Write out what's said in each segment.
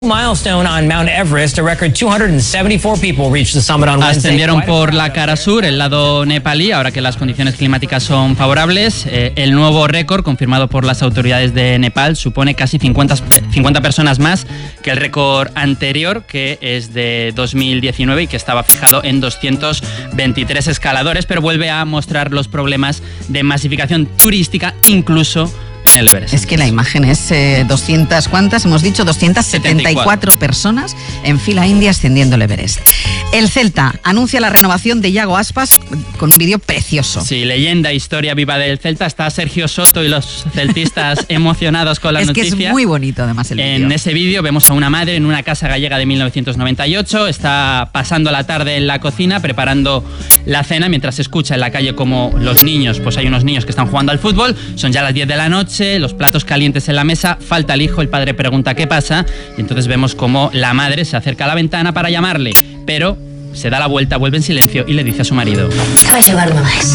Milestone on Mount Everest, a record 274 people reached the summit on Wednesday. Ascendieron por la cara sur, el lado nepalí, ahora que las condiciones climáticas son favorables. El nuevo récord, confirmado por las autoridades de Nepal, supone casi 50 personas más que el récord anterior, que es de 2019 y que estaba fijado en 223 escaladores, pero vuelve a mostrar los problemas de masificación turística, incluso en el Everest. Es que la imagen es 200, ¿cuántas? Hemos dicho 274 personas en fila india ascendiendo el Everest. El Celta anuncia la renovación de Iago Aspas con un vídeo precioso. Sí, leyenda, historia viva del Celta. Está Sergio Soto y los celtistas emocionados con la noticia. Es que es muy bonito además el vídeo. En ese vídeo vemos a una madre en una casa gallega de 1998. Está pasando la tarde en la cocina preparando la cena mientras se escucha en la calle como los niños, pues hay unos niños que están jugando al fútbol. Son ya las 10 de la noche, los platos calientes en la mesa, falta el hijo, el padre pregunta qué pasa y entonces vemos como la madre se acerca a la ventana para llamarle, pero se da la vuelta, vuelve en silencio y le dice a su marido: ¿Sabes llevar uno más?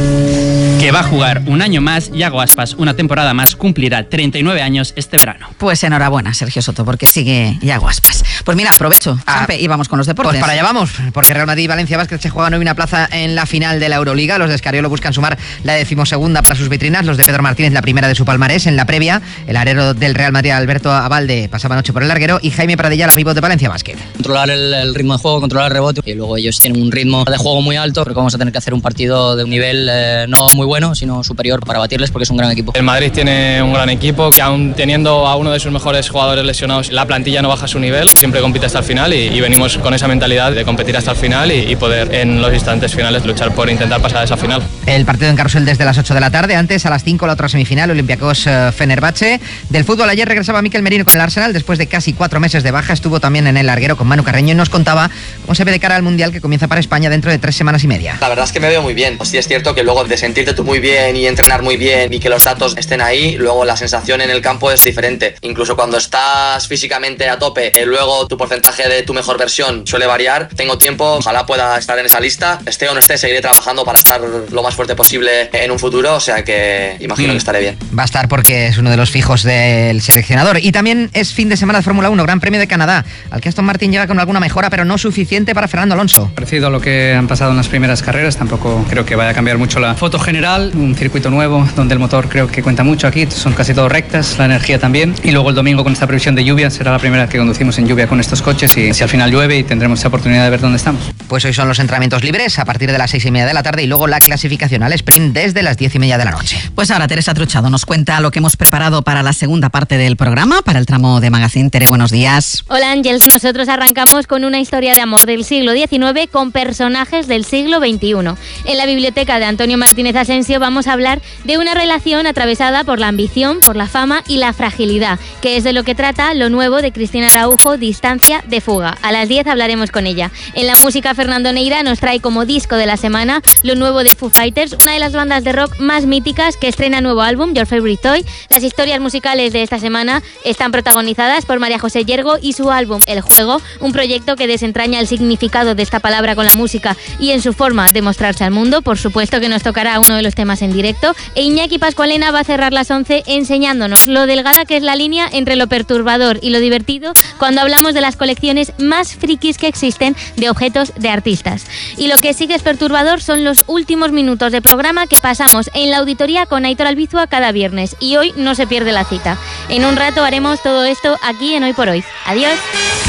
Que va a jugar un año más. Iago Aspas, una temporada más, cumplirá 39 años este verano. Pues enhorabuena, Sergio Soto, porque sigue Iago Aspas. Pues mira, aprovecho, Sampe, y vamos con los deportes. Pues para allá vamos, porque Real Madrid y Valencia Basket se juegan hoy una plaza en la final de la Euroliga. Los de Escariolo buscan sumar la 12ª para sus vitrinas. Los de Pedro Martínez la primera de su palmarés. En la previa, el alero del Real Madrid, Alberto Abalde, pasaba anoche por el larguero, y Jaime Pradilla, la pívot de Valencia Basket. Controlar el ritmo de juego, controlar el rebote, y luego ellos tienen un ritmo de juego muy alto. Creo que vamos a tener que hacer un partido de un nivel no muy bueno, sino superior para batirles, porque es un gran equipo. El Madrid tiene un gran equipo que, aún teniendo a uno de sus mejores jugadores lesionados, la plantilla no baja su nivel, siempre compite hasta el final y venimos con esa mentalidad de competir hasta el final y poder en los instantes finales luchar por intentar pasar a esa final. El partido en Carrusel desde las 8 de la tarde, antes a las 5 la otra semifinal, Olympiacos Fenerbahce. Del fútbol ayer regresaba Mikel Merino con el Arsenal después de casi 4 meses de baja, estuvo también en el larguero con Manu Carreño y nos contaba cómo se ve de cara al Mundial que comienza para España dentro de 3 semanas y media. La verdad es que me veo muy bien. Sí es cierto que luego de sentirte tú muy bien y entrenar muy bien y que los datos estén ahí, luego la sensación en el campo es diferente. Incluso cuando estás físicamente a tope, luego tu porcentaje de tu mejor versión suele variar. Tengo tiempo, ojalá pueda estar en esa lista. Esté o no esté, seguiré trabajando para estar lo más fuerte posible en un futuro, o sea que imagino que estaré bien. Va a estar porque es uno de los fijos del seleccionador. Y también es fin de semana de Fórmula 1, Gran Premio de Canadá, al que Aston Martin llega con alguna mejora, pero no suficiente para Fernando Alonso. Parecido a lo que han pasado en las primeras carreras, tampoco creo que vaya a cambiar mucho la foto general. Un circuito nuevo donde el motor creo que cuenta mucho aquí, son casi todo rectas, la energía también. Y luego el domingo con esta previsión de lluvia, será la primera vez que conducimos en lluvia con estos coches y si al final llueve y tendremos esa oportunidad de ver dónde estamos. Pues hoy son los entrenamientos libres a partir de las 6:30 de la tarde y luego la clasificación al sprint desde las 10:30 de la noche. Pues ahora Teresa Truchado nos cuenta lo que hemos preparado para la segunda parte del programa, para el tramo de Magazine. Tere, buenos días. Hola Ángels, nosotros arrancamos con una historia de amor del siglo XIX con personajes del siglo XXI. En la biblioteca de Antonio Martínez Asensio vamos a hablar de una relación atravesada por la ambición, por la fama y la fragilidad, que es de lo que trata lo nuevo de Cristina Araujo, Distancia de Fuga. A las 10 hablaremos con ella. En la música, Fernando Neira nos trae como disco de la semana lo nuevo de Foo Fighters, una de las bandas de rock más míticas que estrena nuevo álbum, Your Favorite Toy. Las historias musicales de esta semana están protagonizadas por María José Yergo y su álbum El Juego, un proyecto que desentraña el significado de esta palabra con la música y en su forma de mostrarse al mundo. Por supuesto que nos tocará uno de los temas en directo e Iñaki Pascualena va a cerrar las 11 enseñándonos lo delgada que es la línea entre lo perturbador y lo divertido cuando hablamos de las colecciones más frikis que existen de objetos de artistas. Y lo que sí que es perturbador son los últimos minutos de programa que pasamos en la auditoría con Aitor Albizua cada viernes y hoy no se pierde la cita. En un rato haremos todo esto aquí en Hoy por Hoy. Adiós.